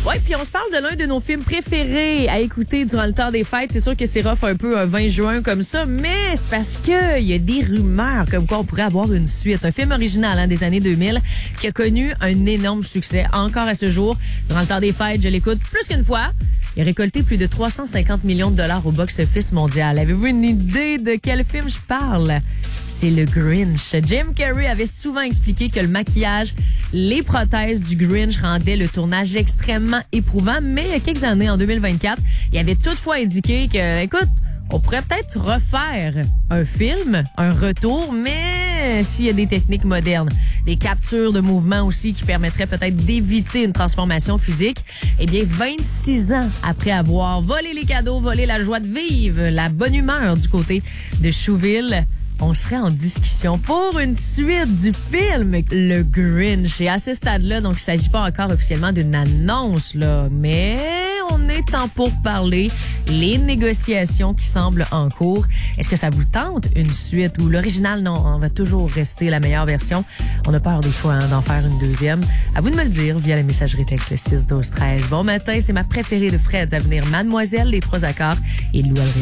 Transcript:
Ouais, puis on se parle de l'un de nos films préférés à écouter durant le temps des fêtes. C'est sûr que c'est rough un peu un 20 juin comme ça, mais c'est parce que il y a des rumeurs comme quoi on pourrait avoir une suite. Un film original des années 2000 qui a connu un énorme succès encore à ce jour. Durant le temps des fêtes, je l'écoute plus qu'une fois. Il a récolté plus de 350 millions de dollars au box-office mondial. Avez-vous une idée de quel film je parle? C'est le Grinch. Jim Carrey avait souvent expliqué que le maquillage, les prothèses du Grinch rendaient le tournage extrêmement éprouvant, mais il y a quelques années, en 2024, il avait toutefois indiqué que, écoute, on pourrait peut-être refaire un film, un retour, mais s'il y a des techniques modernes, des captures de mouvements aussi qui permettraient peut-être d'éviter une transformation physique, eh bien, 26 ans après avoir volé les cadeaux, volé la joie de vivre, la bonne humeur du côté de Chouville, on serait en discussion pour une suite du film Le Grinch. Et à ce stade-là, donc, il s'agit pas encore officiellement d'une annonce, là, mais on est en pourparlers. Les négociations qui semblent en cours. Est-ce que ça vous tente une suite ou l'original? Non, on va toujours rester la meilleure version. On a peur des fois d'en faire une deuxième. À vous de me le dire via la messagerie texte 6 12 13. Bon matin, c'est ma préférée de Fred à venir. Mademoiselle, les 3 accords et Lou Alré.